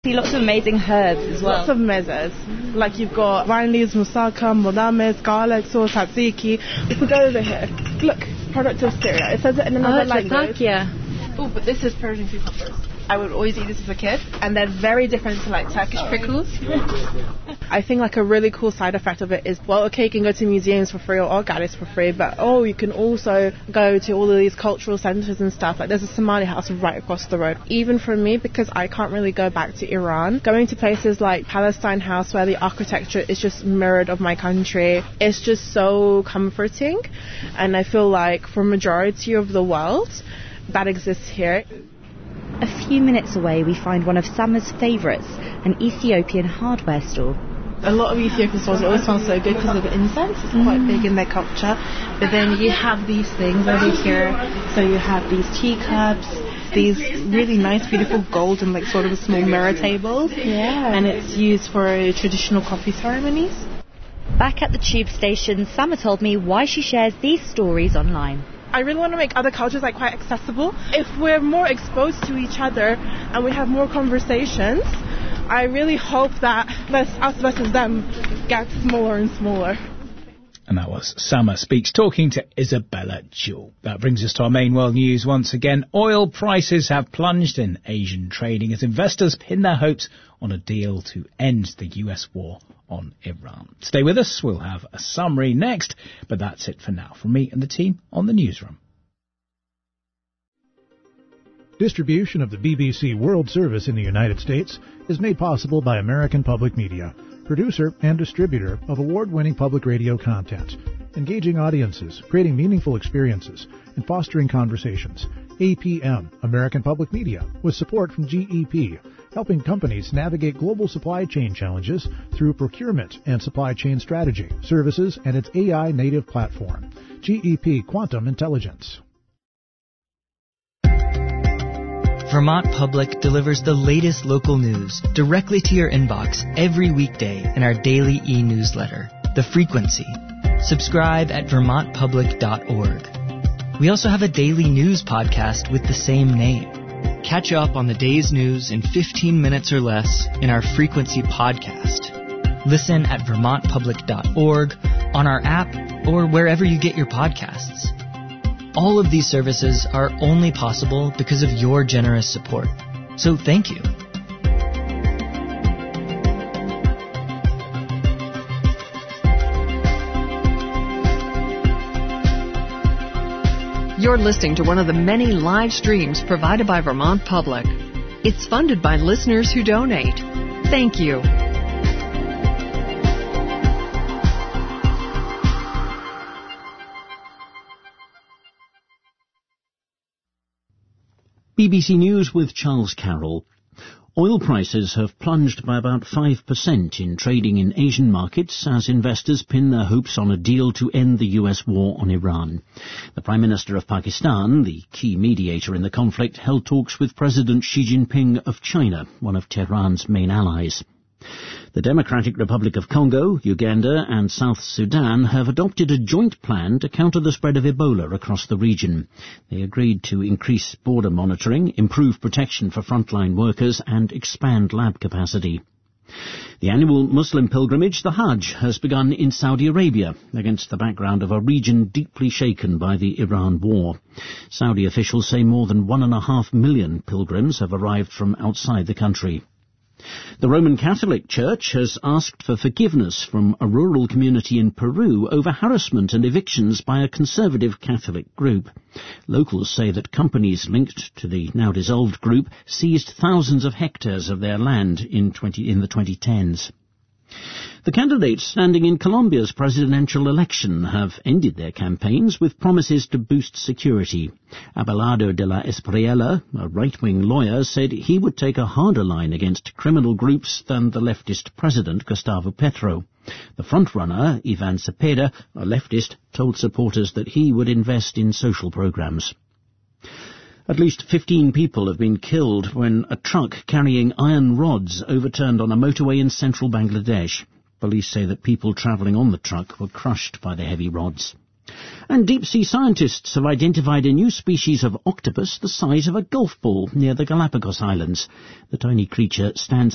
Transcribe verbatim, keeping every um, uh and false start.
See lots of amazing herbs as well. Lots of mezes. Like you've got vine leaves, moussaka, modames, garlic sauce, tzatziki. If we go over here, look, product of Syria. It says it in another oh, language. Yeah. Oh, but this is Persian cucumbers. I would always eat this as a kid, and they're very different to like Turkish pickles. I think like a really cool side effect of it is, well, okay, you can go to museums for free or art galleries for free, but oh, you can also go to all of these cultural centres and stuff. Like there's a Somali house right across the road. Even for me, because I can't really go back to Iran, going to places like Palestine House where the architecture is just mirrored of my country, it's just so comforting, and I feel like for majority of the world, that exists here. A few minutes away, we find one of Summer's favourites, an Ethiopian hardware store. A lot of Ethiopian stores, it always smells so good because of incense. It's quite mm. big in their culture. But then you have these things over here. So you have these teacups, these really nice, beautiful gold and like sort of a small mirror tables. Yeah. And it's used for traditional coffee ceremonies. Back at the tube station, Summer told me why she shares these stories online. I really want to make other cultures like quite accessible. If we're more exposed to each other and we have more conversations, I really hope that less us versus them gets smaller and smaller. And that was Summer Speaks, talking to Isabella Jewell. That brings us to our main world news once again. Oil prices have plunged in Asian trading as investors pin their hopes on a deal to end the U S war on Iran. Stay with us, we'll have a summary next, but that's it for now from me and the team on the newsroom. Distribution of the B B C World Service in the United States is made possible by American Public Media, producer and distributor of award-winning public radio content, engaging audiences, creating meaningful experiences, and fostering conversations. A P M, American Public Media, with support from G E P, helping companies navigate global supply chain challenges through procurement and supply chain strategy, services, and its A I-native platform. G E P Quantum Intelligence. Vermont Public delivers the latest local news directly to your inbox every weekday in our daily e-newsletter, The Frequency. Subscribe at vermont public dot org. We also have a daily news podcast with the same name. Catch up on the day's news in fifteen minutes or less in our Frequency podcast. Listen at vermont public dot org, on our app, or wherever you get your podcasts. All of these services are only possible because of your generous support. So thank you. You're listening to one of the many live streams provided by Vermont Public. It's funded by listeners who donate. Thank you. B B C News with Charles Carroll. Oil prices have plunged by about five percent in trading in Asian markets as investors pin their hopes on a deal to end the U S war on Iran. The Prime Minister of Pakistan, the key mediator in the conflict, held talks with President Xi Jinping of China, one of Tehran's main allies. The Democratic Republic of Congo, Uganda and South Sudan have adopted a joint plan to counter the spread of Ebola across the region. They agreed to increase border monitoring, improve protection for frontline workers and expand lab capacity. The annual Muslim pilgrimage, the Hajj, has begun in Saudi Arabia against the background of a region deeply shaken by the Iran war. Saudi officials say more than one and a half million pilgrims have arrived from outside the country. The Roman Catholic Church has asked for forgiveness from a rural community in Peru over harassment and evictions by a conservative Catholic group. Locals say that companies linked to the now dissolved group seized thousands of hectares of their land in, twenty, in the twenty tens. The candidates standing in Colombia's presidential election have ended their campaigns with promises to boost security. Abelardo de la Espriella, a right-wing lawyer, said he would take a harder line against criminal groups than the leftist president, Gustavo Petro. The frontrunner, Ivan Cepeda, a leftist, told supporters that he would invest in social programs. At least fifteen people have been killed when a truck carrying iron rods overturned on a motorway in central Bangladesh. Police say that people travelling on the truck were crushed by the heavy rods. And deep-sea scientists have identified a new species of octopus the size of a golf ball near the Galapagos Islands. The tiny creature stands